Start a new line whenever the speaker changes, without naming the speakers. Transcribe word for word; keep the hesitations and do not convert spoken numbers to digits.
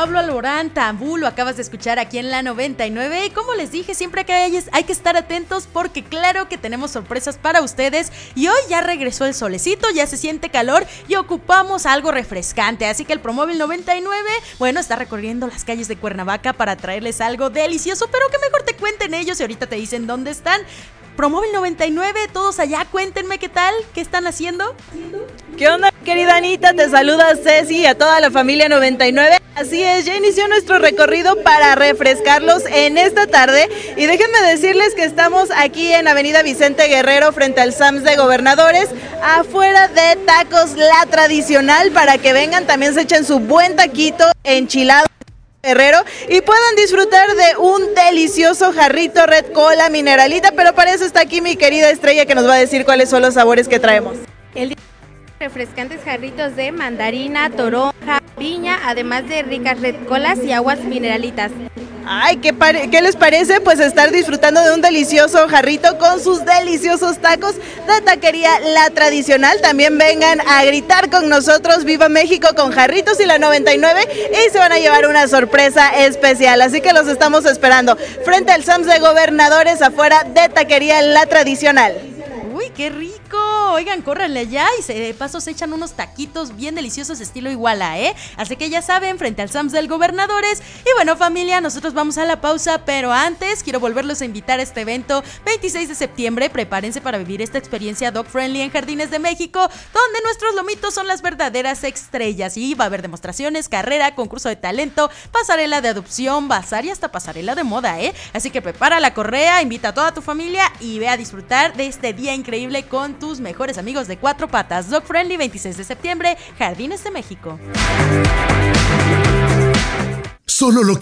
Pablo Alborán, Tabú, lo acabas de escuchar aquí en la noventa y nueve. Y como les dije, siempre que hay, hay que estar atentos porque claro que tenemos sorpresas para ustedes. Y hoy ya regresó el solecito, ya se siente calor y ocupamos algo refrescante. Así que el Promóvil noventa y nueve, bueno, está recorriendo las calles de Cuernavaca para traerles algo delicioso, pero que mejor te cuenten ellos y ahorita te dicen dónde están. Promóvil noventa y nueve, todos allá, cuéntenme qué tal, qué están haciendo.
¿Qué onda, querida Anita? Te saluda Ceci y a toda la familia noventa y nueve. Así es, ya inició nuestro recorrido para refrescarlos en esta tarde y déjenme decirles que estamos aquí en Avenida Vicente Guerrero frente al Sams de Gobernadores, afuera de Tacos La Tradicional, para que vengan, también se echen su buen taquito enchilado Guerrero y puedan disfrutar de un delicioso jarrito Red Cola mineralita, pero para eso está aquí mi querida Estrella que nos va a decir cuáles son los sabores que traemos.
El refrescantes jarritos de mandarina, toronja, piña, además de ricas Red Colas y aguas mineralitas.
Ay, ¿qué, ¿qué les parece? Pues estar disfrutando de un delicioso jarrito con sus deliciosos tacos de Taquería La Tradicional. También vengan a gritar con nosotros Viva México con Jarritos y la noventa y nueve y se van a llevar una sorpresa especial. Así que los estamos esperando frente al Sams de Gobernadores afuera de Taquería La Tradicional.
¡Uy, qué rico! Oigan, córranle allá y se, de paso se echan unos taquitos bien deliciosos estilo Iguala, ¿eh? Así que ya saben, frente al Sams del Gobernadores. Y bueno, familia, nosotros vamos a la pausa, pero antes quiero volverlos a invitar a este evento veintiséis de septiembre. Prepárense para vivir esta experiencia dog friendly en Jardines de México, donde nuestros lomitos son las verdaderas estrellas. Y va a haber demostraciones, carrera, concurso de talento, pasarela de adopción, bazar y hasta pasarela de moda, ¿eh? Así que prepara la correa, invita a toda tu familia y ve a disfrutar de este día increíble con tus mejores amigos de cuatro patas. Dog Friendly, veintiséis de septiembre, Jardines de México.
Solo lo que